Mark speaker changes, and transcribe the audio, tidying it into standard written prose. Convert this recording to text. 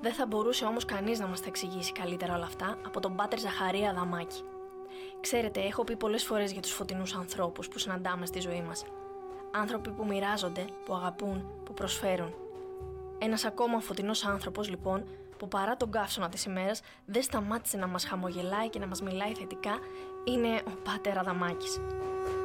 Speaker 1: Δεν θα μπορούσε όμως κανείς να μας τα εξηγήσει καλύτερα όλα αυτά από τον Πάτερ Ζαχαρία Αδαμάκη. Ξέρετε, έχω πει πολλές φορές για τους φωτεινούς ανθρώπους που συναντάμε στη ζωή μας. Άνθρωποι που μοιράζονται, που αγαπούν, που προσφέρουν. Ένας ακόμα φωτεινός άνθρωπος, λοιπόν, που παρά τον καύσωνα της ημέρας δεν σταμάτησε να μας χαμογελάει και να μας μιλάει θετικά, είναι ο Πάτερ Αδαμάκης.